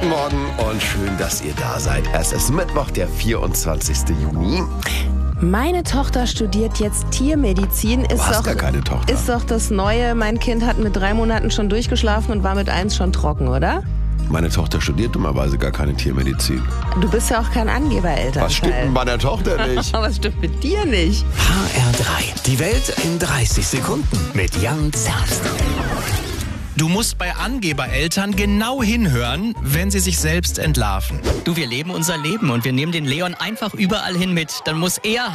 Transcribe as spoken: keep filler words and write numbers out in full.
Guten Morgen und schön, dass ihr da seid. Es ist Mittwoch, der vierundzwanzigste Juni. Meine Tochter studiert jetzt Tiermedizin. Ist Du hast doch, gar keine Tochter. Ist doch das Neue. Mein Kind hat mit drei Monaten schon durchgeschlafen und war mit eins schon trocken, oder? Meine Tochter studiert dummerweise gar keine Tiermedizin. Du bist ja auch kein Angeberelternteil. Was stimmt denn bei der Tochter nicht? Was stimmt mit dir nicht? H R drei. Die Welt in dreißig Sekunden mit Jan Zerbst. Du musst bei Angebereltern genau hinhören, wenn sie sich selbst entlarven. Du, wir leben unser Leben und wir nehmen den Leon einfach überall hin mit. Dann muss er